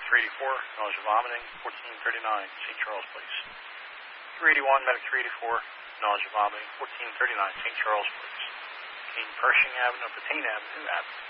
384, nausea, vomiting, 1439 St. Charles Place. 381, medic 384, nausea, vomiting, 1439 St. Charles Place. King Pershing Avenue, Patain Avenue, Avenue.